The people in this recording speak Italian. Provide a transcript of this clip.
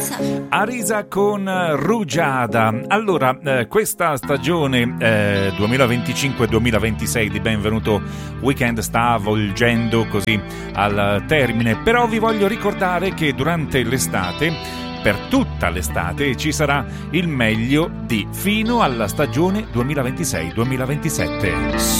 Arisa con Rugiada. Allora, questa stagione 2025-2026 di Benvenuto Weekend sta avvolgendo così al termine, però vi voglio ricordare che durante l'estate, per tutta l'estate, ci sarà il meglio di fino alla stagione 2026-2027.